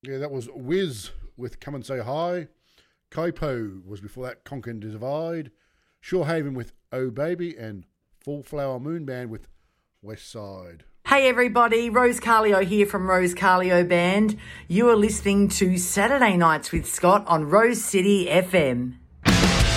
Yeah, that was Wiz with Come and Say Hi. Kaipo was before that Conquer and Divide. Shorehaven with Oh Baby, and Full Flower Moon Band with West Side. Hey everybody, Rose Carlio here from Rose Carlio Band. You are listening to Saturday Nights with Scott on Rose City FM.